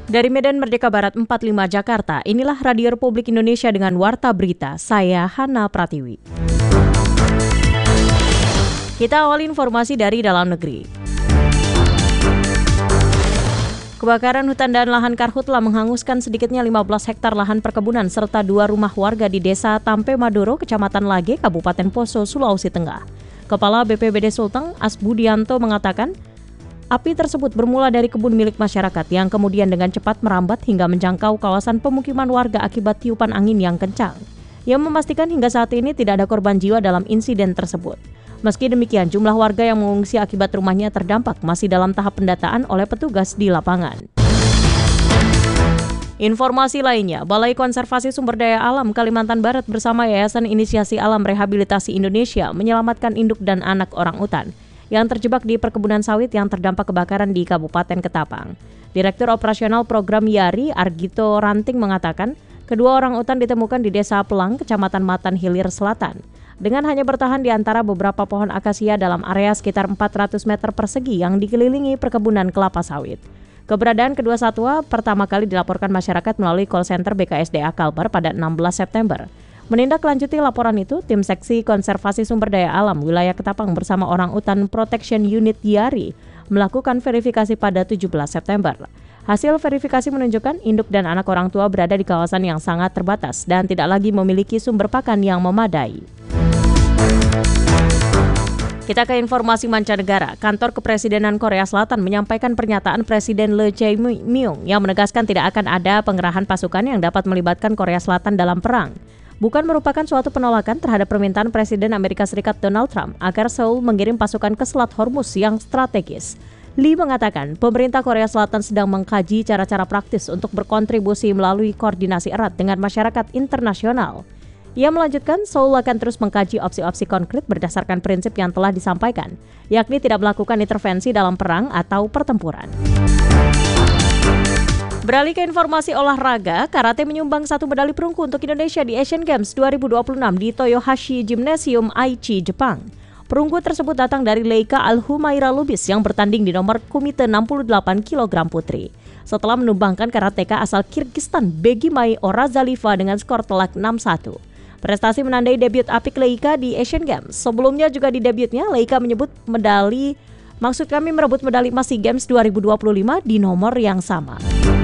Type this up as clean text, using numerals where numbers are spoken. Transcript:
Dari Medan Merdeka Barat 45 Jakarta, inilah Radio Republik Indonesia dengan Warta Berita. Saya Hana Pratiwi. Kita awali informasi dari dalam negeri. Kebakaran hutan dan lahan karhutla menghanguskan sedikitnya 15 hektar lahan perkebunan serta 2 rumah warga di Desa Tampe Maduro, Kecamatan Lage, Kabupaten Poso, Sulawesi Tengah. Kepala BPBD Sulteng, Asbudianto, mengatakan api tersebut bermula dari kebun milik masyarakat yang kemudian dengan cepat merambat hingga menjangkau kawasan pemukiman warga akibat tiupan angin yang kencang. Ia memastikan hingga saat ini tidak ada korban jiwa dalam insiden tersebut. Meski demikian, jumlah warga yang mengungsi akibat rumahnya terdampak masih dalam tahap pendataan oleh petugas di lapangan. Informasi lainnya, Balai Konservasi Sumber Daya Alam Kalimantan Barat bersama Yayasan Inisiasi Alam Rehabilitasi Indonesia menyelamatkan induk dan anak orangutan yang terjebak di perkebunan sawit yang terdampak kebakaran di Kabupaten Ketapang. Direktur Operasional Program YARI, Argito Ranting, mengatakan kedua orangutan ditemukan di Desa Pelang, Kecamatan Matan Hilir Selatan. Dengan hanya bertahan di antara beberapa pohon akasia dalam area sekitar 400 meter persegi yang dikelilingi perkebunan kelapa sawit. Keberadaan kedua satwa pertama kali dilaporkan masyarakat melalui call center BKSDA Kalbar pada 16 September. Menindaklanjuti laporan itu, Tim Seksi Konservasi Sumber Daya Alam Wilayah Ketapang bersama Orangutan Protection Unit YARI melakukan verifikasi pada 17 September. Hasil verifikasi menunjukkan induk dan anak orang tua berada di kawasan yang sangat terbatas dan tidak lagi memiliki sumber pakan yang memadai. Kita ke informasi mancanegara. Kantor Kepresidenan Korea Selatan menyampaikan pernyataan Presiden Lee Jae-myung yang menegaskan tidak akan ada pengerahan pasukan yang dapat melibatkan Korea Selatan dalam perang. Bukan merupakan suatu penolakan terhadap permintaan Presiden Amerika Serikat Donald Trump agar Seoul mengirim pasukan ke Selat Hormuz yang strategis. Lee mengatakan pemerintah Korea Selatan sedang mengkaji cara-cara praktis untuk berkontribusi melalui koordinasi erat dengan masyarakat internasional. Ia melanjutkan Seoul akan terus mengkaji opsi-opsi konkret berdasarkan prinsip yang telah disampaikan, yakni tidak melakukan intervensi dalam perang atau pertempuran. Beralih ke informasi olahraga, karate menyumbang 1 medali perunggu untuk Indonesia di Asian Games 2026 di Toyohashi Gymnasium Aichi, Jepang. Perunggu tersebut datang dari Leika Al-Humaira Lubis yang bertanding di nomor kumite 68 kg putri. Setelah menumbangkan karateka asal Kirgistan Begimai Orazalieva dengan skor telak 6-1. Prestasi menandai debut apik Leika di Asian Games. Sebelumnya juga di debutnya, Leika merebut medali emas SEA Games 2025 di nomor yang sama.